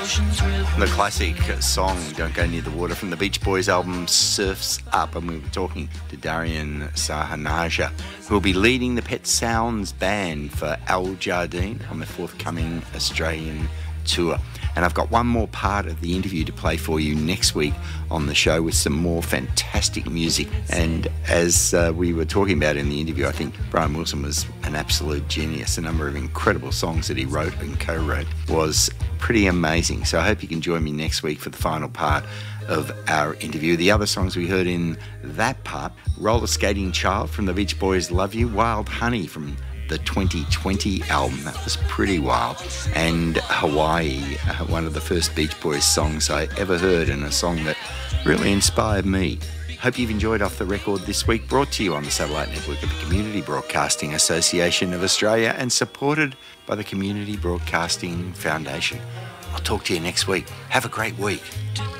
The classic song Don't Go Near the Water from the Beach Boys album Surf's Up, and we were talking to Darian Sahanaja, who will be leading the Pet Sounds band for Al Jardine on the forthcoming Australian tour. And I've got one more part of the interview to play for you next week on the show with some more fantastic music. And as we were talking about in the interview, I think Brian Wilson was an absolute genius. A number of incredible songs that he wrote and co-wrote was pretty amazing. So I hope you can join me next week for the final part of our interview. The other songs we heard in that part: Roller Skating Child from the Beach Boys' Love You, Wild Honey from the 2020 album, that was pretty wild, and Hawaii, one of the first Beach Boys songs I ever heard, and a song that really inspired me. Hope you've enjoyed Off the Record this week, brought to you on the satellite network of the Community Broadcasting Association of Australia and supported by the Community Broadcasting Foundation. I'll talk to you next week. Have a great week.